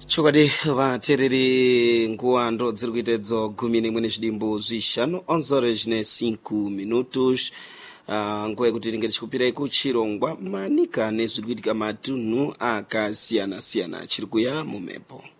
Chokadi vatereri nguwa ndo dziri kuitedzo gumi nemwene chidimbu zvishanu 11:05 minutos. Nguwa yekuti tinge tichikupirai kuchirongwa manika nezviri kuitika matunhu akasiyana siyana chiri kuya mumepo.